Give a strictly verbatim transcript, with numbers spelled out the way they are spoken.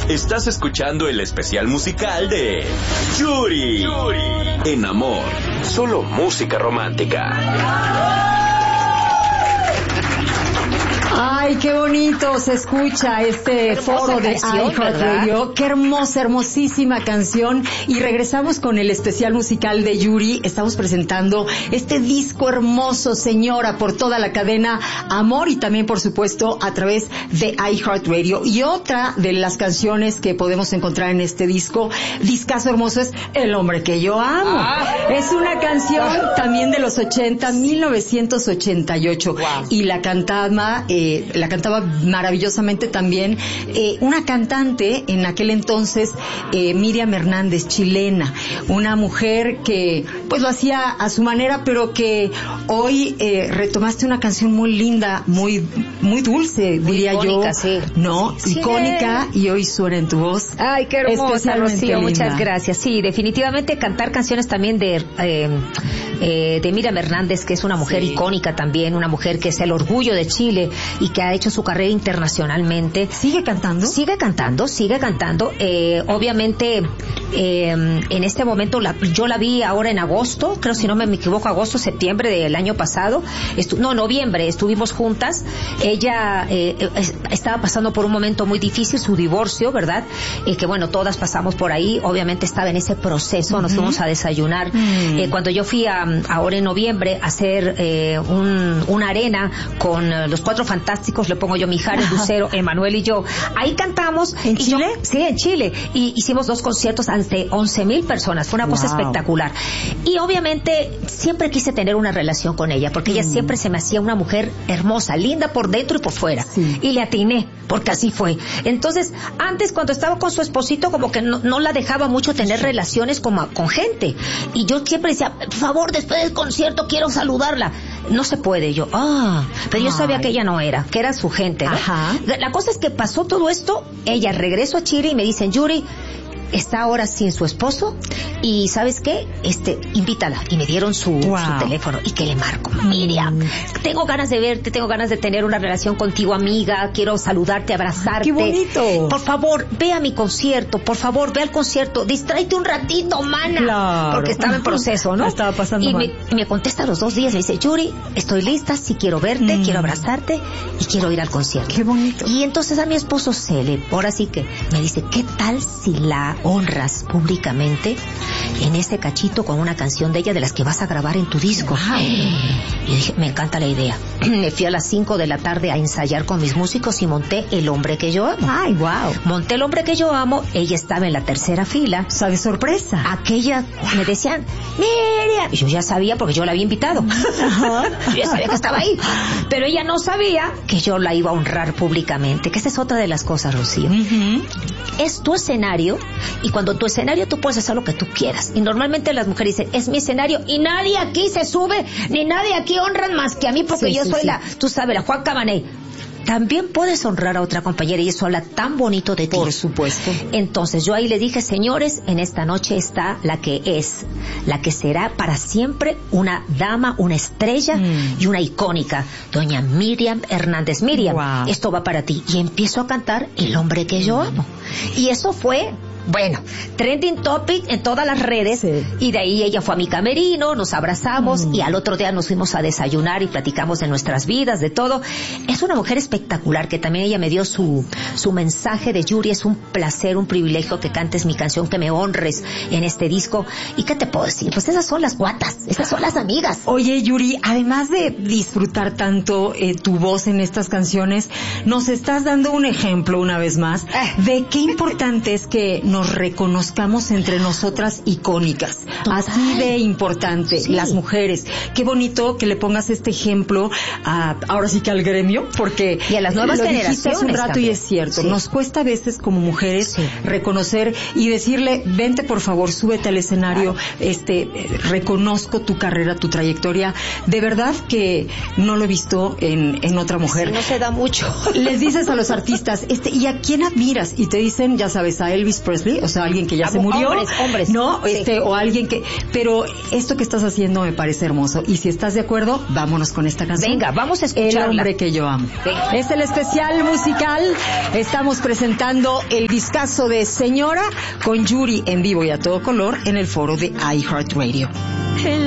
Estás escuchando el especial musical de Yuri. Yuri. En Amor, solo música romántica. Ay, qué bonito se escucha este foro de iHeartRadio. Qué hermosa, hermosísima canción. Y regresamos con el especial musical de Yuri. Estamos presentando este disco hermoso, señora, por toda la cadena Amor y también, por supuesto, a través de iHeartRadio. Y otra de las canciones que podemos encontrar en este disco, discazo hermoso, es El hombre que yo amo. Ah. Es una canción también de los ochenta, mil novecientos ochenta y ocho. Wow. Y la cantaba... Eh, la cantaba maravillosamente también eh, una cantante en aquel entonces, eh, Miriam Hernández, chilena, una mujer que pues lo hacía a su manera, pero que hoy eh, retomaste una canción muy linda, muy muy dulce, muy diría icónica, yo, sí. no, sí. icónica, y hoy suena en tu voz. Ay, qué hermosa, Rocío, muchas gracias. Sí, definitivamente cantar canciones también de eh, eh, de Miriam Hernández, que es una mujer sí. icónica también, una mujer que es el orgullo de Chile y que ha hecho su carrera internacionalmente. ¿Sigue cantando? Sigue cantando, sigue cantando. Eh, obviamente, eh, en este momento, la, yo la vi ahora en agosto, creo si no me equivoco, agosto, septiembre del año pasado. Estu- no, noviembre, estuvimos juntas. Ella eh, estaba pasando por un momento muy difícil, su divorcio, ¿verdad? Eh, que bueno, todas pasamos por ahí. Obviamente estaba en ese proceso, uh-huh. nos fuimos a desayunar. Uh-huh. Eh, cuando yo fui a, ahora en noviembre a hacer eh, un, una arena con uh, los Cuatro Fantásticos, le pongo yo Mijares, Lucero, Emanuel y yo. Ahí cantamos. ¿En y Chile? Yo, sí, en Chile. Y hicimos dos conciertos ante once mil personas. Fue una wow. cosa espectacular. Y obviamente siempre quise tener una relación con ella, porque mm. ella siempre se me hacía una mujer hermosa, linda por dentro y por fuera. Sí. Y le atiné, porque así fue. Entonces, antes cuando estaba con su esposito, como que no, no la dejaba mucho tener relaciones como, con gente. Y yo siempre decía, por favor, después del concierto quiero saludarla. No se puede. Yo, ah, pero yo sabía que ella no era, que era su gente, ¿no? Ajá. La cosa es que pasó todo esto, ella regresó a Chile y me dicen, Yuri, está ahora sin su esposo y ¿sabes qué? Este, invítala. Y me dieron su, wow. su teléfono y que le marco. Miriam, tengo ganas de verte, tengo ganas de tener una relación contigo, amiga, quiero saludarte, abrazarte. ¡Qué bonito! Por favor, ve a mi concierto, por favor, ve al concierto, distráete un ratito, mana. Claro. Porque estaba en proceso, ¿no? Estaba pasando y mal. me, me contesta a los dos días, me dice, Yuri, estoy lista, sí quiero verte, mm. quiero abrazarte y quiero ir al concierto. ¡Qué bonito! Y entonces a mi esposo se le, ahora sí que me dice, ¿qué tal si la honras públicamente en ese cachito con una canción de ella de las que vas a grabar en tu disco? Wow. Y dije, me encanta la idea. Me fui a las cinco de la tarde a ensayar con mis músicos y monté El hombre que yo amo. Ay, wow. Monté El hombre que yo amo, ella estaba en la tercera fila. O sea, de sorpresa. Aquella, me decían, Miriam. Y yo ya sabía porque yo la había invitado. Ajá. Yo ya sabía que estaba ahí. Pero ella no sabía que yo la iba a honrar públicamente, que esa es otra de las cosas, Rocío. Uh-huh. Es tu escenario y cuando tu escenario tú puedes hacer lo que tú quieras. Y normalmente las mujeres dicen, es mi escenario y nadie aquí se sube, ni nadie aquí honran más que a mí porque sí, yo sí, soy sí. la, tú sabes, la Juan Cabaney. También puedes honrar a otra compañera y eso habla tan bonito de ti. Por supuesto. Entonces yo ahí le dije, señores, en esta noche está la que es, la que será para siempre una dama, una estrella mm. y una icónica, doña Miriam Hernández. Miriam, wow. esto va para ti. Y empiezo a cantar El hombre que yo amo. Y eso fue... Bueno, trending topic en todas las redes, sí. y de ahí ella fue a mi camerino, nos abrazamos, mm. y al otro día nos fuimos a desayunar y platicamos de nuestras vidas, de todo. Es una mujer espectacular, que también ella me dio su, su mensaje de Yuri, es un placer, un privilegio que cantes mi canción, que me honres en este disco. ¿Y qué te puedo decir? Pues esas son las guatas, esas son las amigas. Oye, Yuri, además de disfrutar tanto eh, tu voz en estas canciones, nos estás dando un ejemplo una vez más de qué importante es que nos reconozcamos entre nosotras icónicas. Total. Así de importante, sí. las mujeres. Qué bonito que le pongas este ejemplo a, ahora sí que al gremio, porque y a las nuevas lo generaciones dijiste hace un rato también. Y es cierto, sí. nos cuesta a veces como mujeres sí. reconocer y decirle, vente por favor, súbete al escenario, claro. este, eh, reconozco tu carrera, tu trayectoria. De verdad que no lo he visto en, en otra mujer. Sí, no se da mucho. Les dices a los artistas, este, ¿y a quién admiras? Y te dicen, ya sabes, a Elvis Presley. Presley, o sea, alguien que ya se murió, hombres, hombres, no, sí. este, o alguien que, pero esto que estás haciendo me parece hermoso. Y si estás de acuerdo, vámonos con esta canción. Venga, vamos a escucharla. El hombre que yo amo. Venga. Es el especial musical. Estamos presentando el discazo de Señora con Yuri en vivo y a todo color en el foro de iHeartRadio.